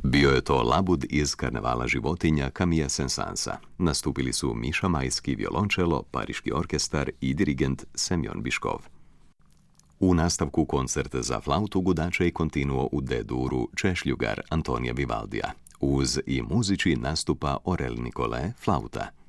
Bio je to labud iz Karnevala životinja Camilla Saint-Sansa. Nastupili su Miša Majski, violončelo, Pariški orkestar i dirigent Semjon Biškov. U nastavku koncert za flautu gudače i kontinuo u D-duru Češljugar Antonija Vivaldija. Uz i muziči nastupa Orel Nikole, flauta.